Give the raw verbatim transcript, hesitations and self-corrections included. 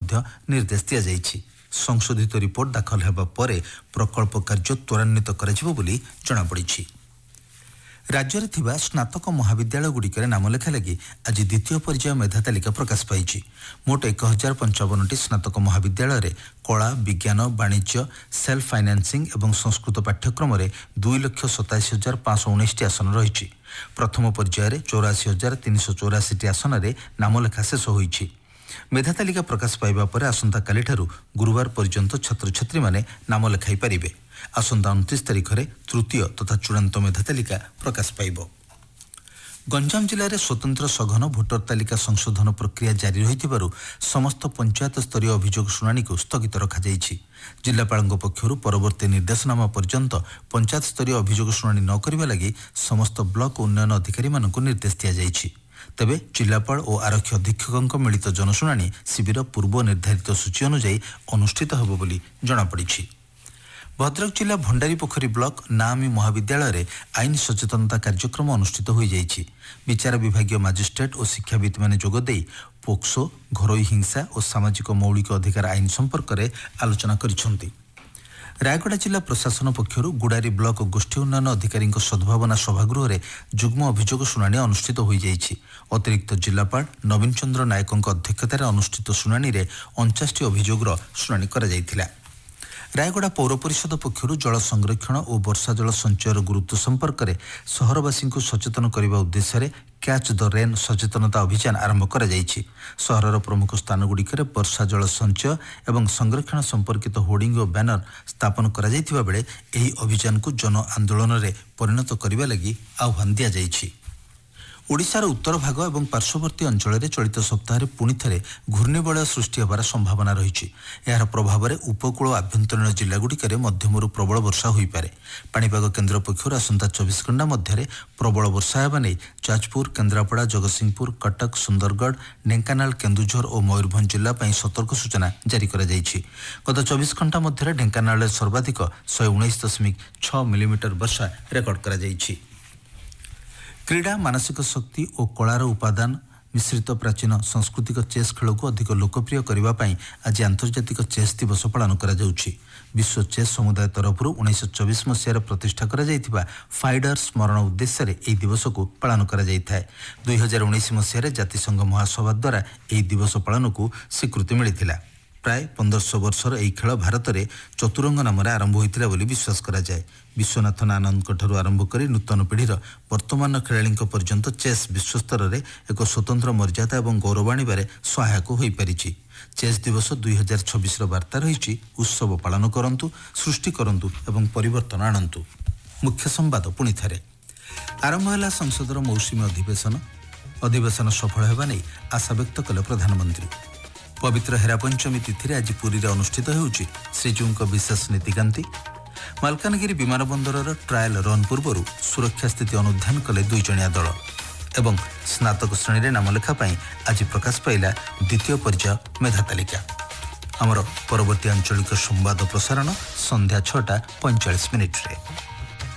निर्देश दिया जाइछि। संशोधित रिपोर्ट दाखल हेबा परे प्रकल्प कार्य त्वरान्वित कराजिबो बोली जणा पड़िछि। राज्य में थिबा स्नातक महाविद्यालय गुड़िकर नामलेखा लगी आज द्वितीय पर्याय मेधा तालिका प्रकाश पाई। मोट एक हजार पंचावन टी स्नातक महाविद्यालय रे कला विज्ञान वाणिज्य सेल्फ फाइनान्सिंग एवं संस्कृत पाठ्यक्रम में दुई लक्ष सताशी हजार पाँच उन्नीस टी आसन रही। प्रथम पर्यायर चौराशी हजार तीन सौ चौराशी टी आसन में नामलेखा शेष होईछि। मेधा तालिका प्रकाश पाइबा परे आसंता काली ठारू गुरुवार पर्यंत छात्र छात्री माने नाम लेखाई पारिबे। आसंता उनतीस तारिख में तृतीय तथा चूड़ांत मेधा तालिका प्रकाश पाइब। गंजाम जिले में स्वतंत्र सघन भोटर तालिका संशोधन प्रक्रिया जारी रही समस्त पंचायत स्तरीय अभियोग शुणाणी को स्थगित रखा जाइछि। जिलापाल पक्षर परवर्ती निर्देशनामा पर्यंत पंचायत स्तरीय अभियोग शुणाणी न करने लगी समस्त ब्लॉक उन्नयन अधिकारी मानक निर्देश दिया जाइछि। तेबे जिलापाल और आरक्षी अधीक्षक मिलित जनशुणाणी शिविर पूर्व निर्धारित सूची अनुଯାयी अनुष्ठित होब बोली जଣାपड़ी। भद्रक जिला भंडारी पोखरी ब्लॉक नामी महाविद्यालय रे आईन सचेतनता कार्यक्रम अनुष्ठित हो जाइछि। विचार विभागीय मजिस्ट्रेट और शिक्षाविद माने जोगदेई पोक्सो घरोई हिंसा और सामाजिक मौलिक अधिकार आईन संपर्क में आलोचना करिसेंति। रायगड़ा जिला प्रशासन पक्षर गुड़ारी ब्लॉक गोष्ठी उन्नयन अधिकारी सद्भावना सभागृह में जुग्म अभियोग शुणाणी अनुष्ठित हो जाइछि। अतिरिक्त जिलापाल नवीन चंद्र नायकों अध्यक्षतार अनुष्ठित शुणाणी में अंचाश अभियोगर शुणाणी करा जाइथिला। रायगड़ा पौर परिषद पक्षर जल संरक्षण और वर्षा जल संचयर गुरुत्व संपर्क में सहरवासी को सचेतन करने उद्देश्य कैच द रेन सचेतनता अभियान आरंभ करा जाइछि। सहरर प्रमुख स्थानगुड़िकर वर्षा जल संचय एवं संरक्षण संपर्कित होर्डिंग और बैनर स्थापन करा जाइथिबा बेले एही अभियान को जन आंदोलन में परिणत करने लगी आह्वान दिया जाइछि। ओडिशार उत्तर भाग एवं पार्श्ववर्ती अंचल में चलित सप्ताह पुणी थे घूर्णिबलय सृष्टि होबार संभावना रही। यार प्रभाव में उपकूल आभ्यंतरीण जिलागुड़िकर मध्यमरू प्रबल वर्षा हो पारे। पाणीपाग केन्द्र पक्षर आसंता चौबीस घंटा मध्य प्रबल वर्षा होगा नहीं जाजपुर केन्द्रापड़ा जगतसिंहपुर कटक सुंदरगढ़ ढेंकानाल केन्दुझर और मयूरभंज जिला सतर्क सूचना जारी कर गत चौबीस घंटा मध्य ढेंकानाल सर्वाधिक शहे उन्नीस दशमिक छह मिलीमीटर वर्षा रेकर्ड कर। क्रीड़ा मानसिक शक्ति और कलार उपादान मिश्रित प्राचीन सांस्कृतिक चेस खेल को अधिक लोकप्रिय करने आज आंतर्जातिक चेस दिवस पालन करा जाउछि। विश्व चेस समुदाय तरफ उन्नीस चौबीस मसीह प्रतिष्ठा करा जाइथिबा फाइडर स्मरण उद्देश्य यह दिवस को पालन करा जाइथाय। दुई हजार उन्नीस मसीह जातिसंघ महासभा द्वारा यह दिवस पालन को स्वीकृति मिलिथिला। प्राय पंद्रह वर्षर यह खेल भारत में चतुरंग नाम आरंभ होता बोली विश्वास करा जाए। विश्वनाथन आनंद आरंभ कर नूतन पीढ़ीर वर्तमान खेलाड़ी पर्यंत चेस विश्वस्तर में एक स्वतंत्र मर्यादा और गौरव आने सहायक हो पारिछि। चेस दिवस दुई हजार छब्बीस वार्ता रही उत्सव पालन करंतु सृष्टि करंतु एवं परिवर्तन आणंतु। मुख्य संवाद पुणी थे आरंभ है संसदर मौसुमी अधिवेशन अधिवेशन सफल होगा नहीं आशा व्यक्त कले प्रधानमंत्री। पवित्र हेरापंचमी तिथि आज पुरी रे अनुष्ठित होउछि श्रीजीउଙ୍କ विशेष नीतिकांति। मालकानगिरी विमान बंदरर ट्रायल रन पूर्व सुरक्षा स्थिति अनुध्यान कले दुई जणिया दल एवं स्नातक श्रेणी रे नामलेखा पाई आज प्रकाश पाइला द्वितीय पर्याय मेधा तालिका। आमर परवर्ती आंचलिक संवाद प्रसारण संध्या छटा पैंचाश मिनिट रे।